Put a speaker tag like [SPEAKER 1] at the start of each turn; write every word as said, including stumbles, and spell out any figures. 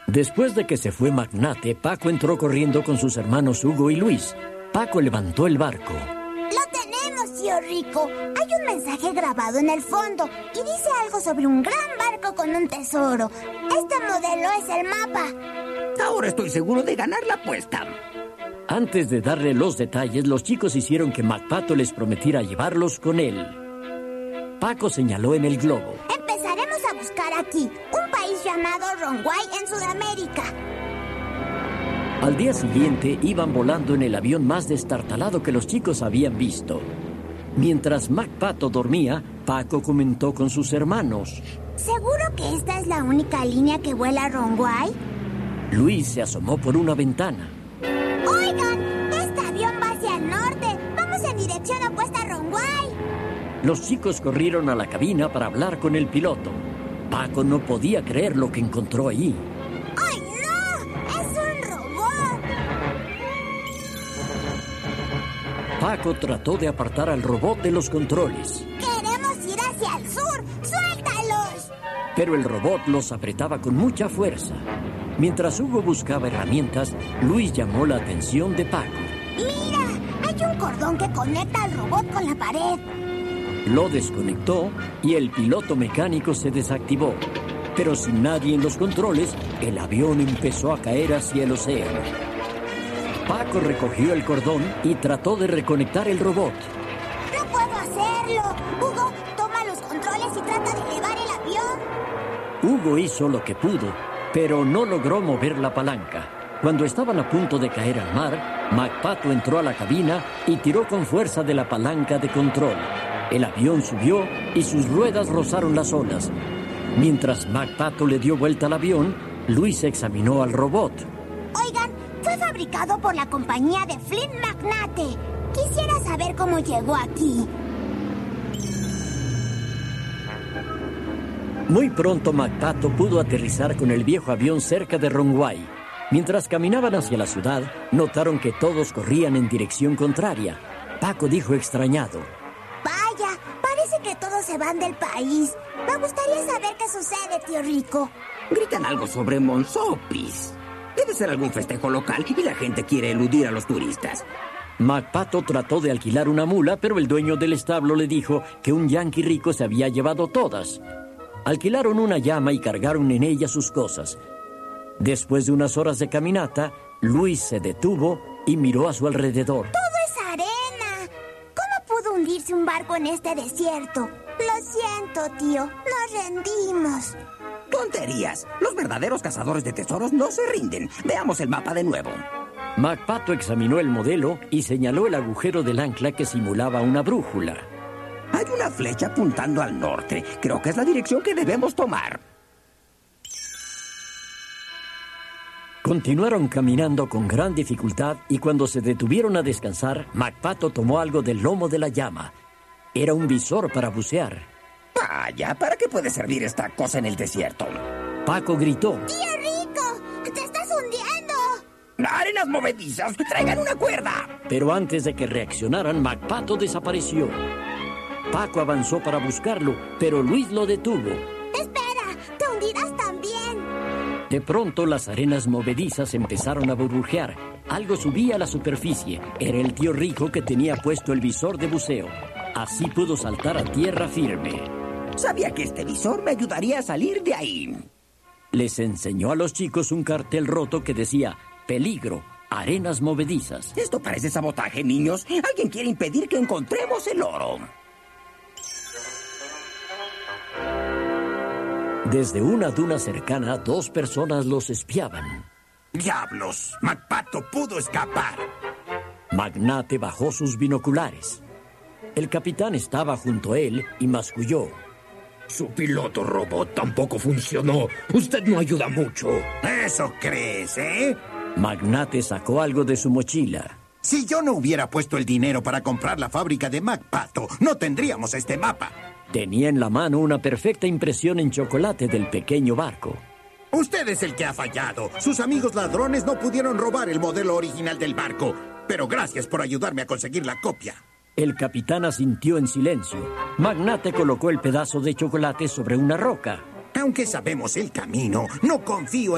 [SPEAKER 1] Después de que se fue Magnate, Paco entró corriendo con sus hermanos Hugo y Luis. Paco levantó el barco.
[SPEAKER 2] ¡Lo tenemos, tío Rico! Hay un mensaje grabado en el fondo y dice algo sobre un gran barco con un tesoro. Este modelo es el mapa.
[SPEAKER 3] Ahora estoy seguro de ganar la apuesta.
[SPEAKER 1] Antes de darle los detalles, los chicos hicieron que MacPato les prometiera llevarlos con él. Paco señaló en el globo.
[SPEAKER 2] Empezaremos a buscar aquí, un país llamado Ronguay en Sudamérica.
[SPEAKER 1] Al día siguiente, iban volando en el avión más destartalado que los chicos habían visto. Mientras MacPato dormía, Paco comentó con sus hermanos.
[SPEAKER 2] ¿Seguro que esta es la única línea que vuela a Ronguay?
[SPEAKER 1] Luis se asomó por una ventana.
[SPEAKER 2] ¡Oigan! ¡Este avión va hacia el norte! ¡Vamos en dirección opuesta a Ronguay!
[SPEAKER 1] Los chicos corrieron a la cabina para hablar con el piloto. Paco no podía creer lo que encontró allí.
[SPEAKER 2] ¡Ay, no! ¡Es un robot!
[SPEAKER 1] Paco trató de apartar al robot de los controles.
[SPEAKER 2] ¡Queremos ir hacia el sur! ¡Suéltalos!
[SPEAKER 1] Pero el robot los apretaba con mucha fuerza. Mientras Hugo buscaba herramientas, Luis llamó la atención de Paco.
[SPEAKER 2] ¡Mira! Hay un cordón que conecta al robot con la pared.
[SPEAKER 1] Lo desconectó y el piloto mecánico se desactivó. Pero sin nadie en los controles, el avión empezó a caer hacia el océano. Paco recogió el cordón y trató de reconectar el robot.
[SPEAKER 2] ¡No puedo hacerlo! Hugo, toma los controles y trata de elevar el avión.
[SPEAKER 1] Hugo hizo lo que pudo, pero no logró mover la palanca. Cuando estaban a punto de caer al mar, MacPato entró a la cabina y tiró con fuerza de la palanca de control. El avión subió y sus ruedas rozaron las olas. Mientras MacPato le dio vuelta al avión, Luis examinó al robot.
[SPEAKER 2] Oigan, fue fabricado por la compañía de Flint Magnate. Quisiera saber cómo llegó aquí.
[SPEAKER 1] Muy pronto MacPato pudo aterrizar con el viejo avión cerca de Ronguay. Mientras caminaban hacia la ciudad, notaron que todos corrían en dirección contraria. Paco dijo extrañado.
[SPEAKER 2] Vaya, parece que todos se van del país. Me gustaría saber qué sucede, tío Rico.
[SPEAKER 3] Gritan algo sobre Monsopis. Debe ser algún festejo local y la gente quiere eludir a los turistas.
[SPEAKER 1] MacPato trató de alquilar una mula, pero el dueño del establo le dijo que un yanqui rico se había llevado todas. Alquilaron una llama y cargaron en ella sus cosas. Después de unas horas de caminata, Luis se detuvo y miró a su alrededor.
[SPEAKER 2] ¡Todo es arena! ¿Cómo pudo hundirse un barco en este desierto? Lo siento, tío. Nos rendimos.
[SPEAKER 3] ¡Tonterías! Los verdaderos cazadores de tesoros no se rinden. Veamos el mapa de nuevo.
[SPEAKER 1] MacPato examinó el modelo y señaló el agujero del ancla que simulaba una brújula.
[SPEAKER 3] Hay una flecha apuntando al norte. Creo que es la dirección que debemos tomar.
[SPEAKER 1] Continuaron caminando con gran dificultad y cuando se detuvieron a descansar, MacPato tomó algo del lomo de la llama. Era un visor para bucear.
[SPEAKER 3] Vaya, ¿para qué puede servir esta cosa en el desierto?
[SPEAKER 1] Paco gritó.
[SPEAKER 2] ¡Tío Rico! ¡Te estás hundiendo!
[SPEAKER 3] ¡Arenas movedizas! ¡Traigan una cuerda!
[SPEAKER 1] Pero antes de que reaccionaran, MacPato desapareció. Paco avanzó para buscarlo, pero Luis lo detuvo.
[SPEAKER 2] ¡Espera! ¡Te hundirás también!
[SPEAKER 1] De pronto, las arenas movedizas empezaron a burbujear. Algo subía a la superficie. Era el tío Rico que tenía puesto el visor de buceo. Así pudo saltar a tierra firme.
[SPEAKER 3] Sabía que este visor me ayudaría a salir de ahí.
[SPEAKER 1] Les enseñó a los chicos un cartel roto que decía: peligro, arenas movedizas.
[SPEAKER 3] Esto parece sabotaje, niños. Alguien quiere impedir que encontremos el oro.
[SPEAKER 1] Desde una duna cercana, dos personas los espiaban.
[SPEAKER 4] ¡Diablos! MacPato pudo escapar.
[SPEAKER 1] Magnate bajó sus binoculares. El capitán estaba junto a él y masculló.
[SPEAKER 5] Su piloto robot tampoco funcionó. Usted no ayuda mucho.
[SPEAKER 4] ¿Eso crees, eh?
[SPEAKER 1] Magnate sacó algo de su mochila.
[SPEAKER 4] Si yo no hubiera puesto el dinero para comprar la fábrica de MacPato, no tendríamos este mapa.
[SPEAKER 1] Tenía en la mano una perfecta impresión en chocolate del pequeño barco.
[SPEAKER 4] Usted es el que ha fallado. Sus amigos ladrones no pudieron robar el modelo original del barco. Pero gracias por ayudarme a conseguir la copia.
[SPEAKER 1] El capitán asintió en silencio. Magnate colocó el pedazo de chocolate sobre una roca.
[SPEAKER 4] Aunque sabemos el camino, no confío en